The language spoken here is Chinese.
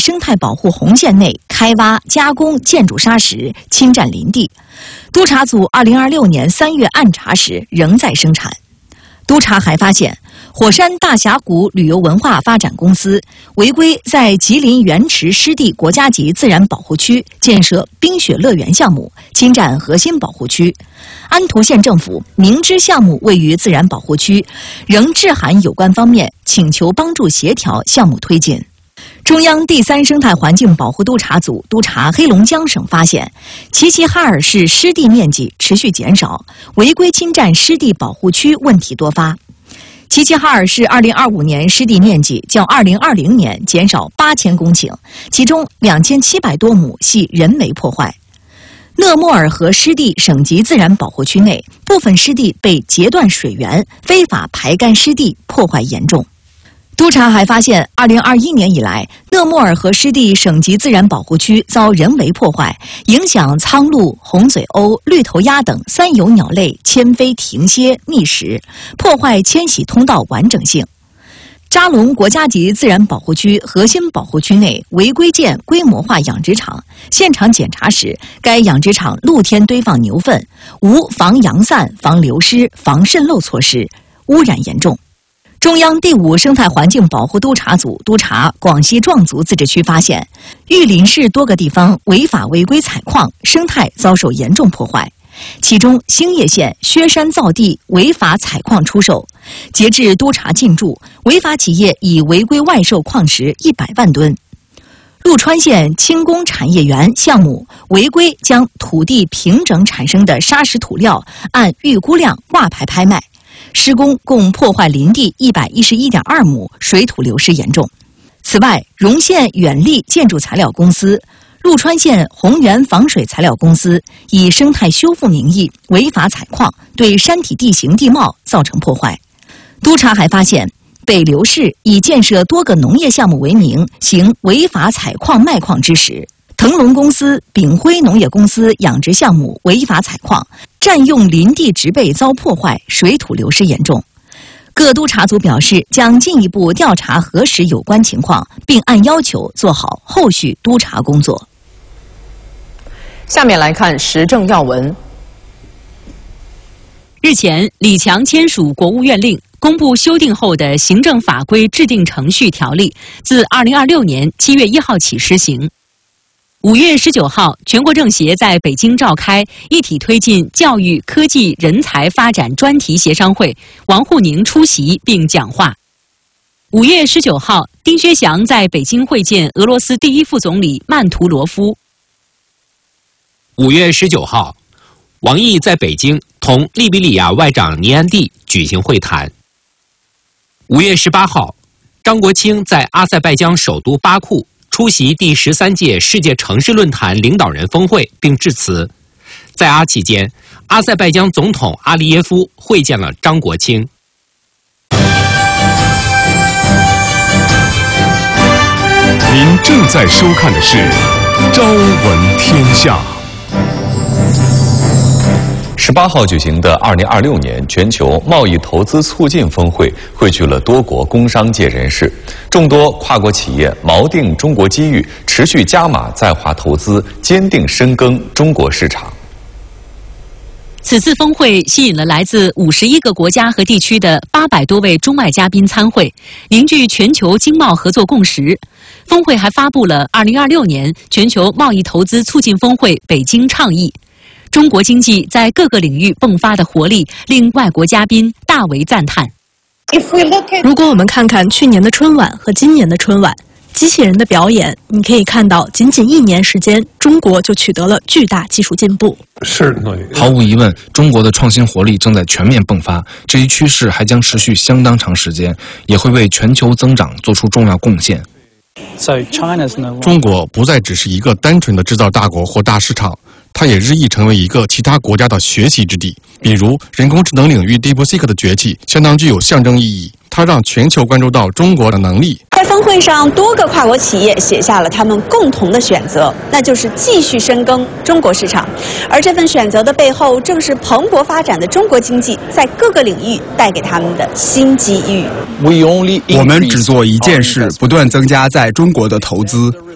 生态保护红线内开挖、加工建筑砂石，侵占林地。督查组2026年3月暗查时仍在生产。督查还发现，火山大峡谷旅游文化发展公司违规在吉林原池湿地国家级自然保护区建设冰雪乐园项目，侵占核心保护区。安图县政府明知项目位于自然保护区，仍致函有关方面，请求帮助协调项目推进。中央第3生态环境保护督查组督查黑龙江省发现，齐齐哈尔市湿地面积持续减少，违规侵占湿地保护区问题多发。齐齐哈尔市2025年湿地面积较2020年减少8000公顷，其中2700多亩系人为破坏。讷莫尔河湿地省级自然保护区内，部分湿地被截断水源，非法排干湿地，破坏严重。督查还发现，2021年以来，讷莫尔河湿地省级自然保护区遭人为破坏，影响苍鹭、红嘴鸥、绿头鸭等三有鸟类迁飞停歇觅食，破坏迁徙通道完整性。扎龙国家级自然保护区核心保护区内违规建规模化养殖场，现场检查时，该养殖场露天堆放牛粪，无防扬散、防流失、防渗漏措施，污染严重。中央第5生态环境保护督查组督查广西壮族自治区发现，玉林市多个地方违法违规采矿，生态遭受严重破坏。其中，兴业县薛山造地违法采矿出售，截至督查进驻，违法企业已违规外售矿石100万吨。陆川县轻工产业园项目违规将土地平整产生的砂石土料按预估量挂牌拍卖。施工共破坏林地111.2亩，水土流失严重。此外，荣县远利建筑材料公司、陆川县宏源防水材料公司以生态修复名义违法采矿，对山体地形地貌造成破坏。督查还发现，北流市以建设多个农业项目为名，行违法采矿卖矿之实。腾龙公司、炳辉农业公司养殖项目违法采矿，占用林地植被遭破坏，水土流失严重。各督查组表示，将进一步调查核实有关情况，并按要求做好后续督查工作。 下面来看时政要闻。 日前，李强签署国务院令，公布修订后的《行政法规制定程序条例》，自2026年7月1号起施行。5月19号，全国政协在北京召开一体推进教育、科技、人才发展专题协商会，王沪宁出席并讲话。5月19号，丁薛祥在北京会见俄罗斯第1副总理曼图罗夫。 5月19号，王毅在北京同利比里亚外长尼安蒂举行会谈。5月18号，张国清在阿塞拜疆首都巴库出席第13届世界城市论坛领导人峰会并致辞。在阿期间，阿塞拜疆总统阿利耶夫会见了张国清。 您正在收看的是《朝闻天下》。18号举行的2026年全球贸易投资促进峰会汇聚了多国工商界人士，众多跨国企业锚定中国机遇，持续加码在华投资，坚定深耕中国市场。 此次峰会吸引了来自51个国家和地区的800多位中外嘉宾参会，凝聚全球经贸合作共识。峰会还发布了2026年全球贸易投资促进峰会北京倡议。中国经济在各个领域迸发的活力，令外国嘉宾大为赞叹。 如果我们看看去年的春晚和今年的春晚，机器人的表演，你可以看到，仅仅1年时间，中国就取得了巨大技术进步。 毫无疑问，中国的创新活力正在全面迸发，这一趋势还将持续相当长时间，也会为全球增长做出重要贡献。 中国不再只是一个单纯的制造大国或大市场，它也日益成为一个其他国家的学习之地。比如人工智能领域 DeepSeek 的崛起相当具有象征意义，它让全球关注到中国的能力。 在峰会上，多个跨国企业写下了他们共同的选择，那就是继续深耕中国市场。而这份选择的背后，正是蓬勃发展的中国经济在各个领域带给他们的新机遇。 我们只做一件事，不断增加在中国的投资。